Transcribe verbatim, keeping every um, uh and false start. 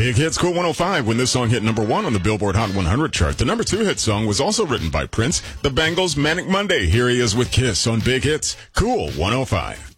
Big Hits Cool one oh five when this song hit number one on the Billboard Hot one hundred chart. The number two hit song was also written by Prince, the Bangles' Manic Monday. Here he is with Kiss on Big Hits Cool one oh five.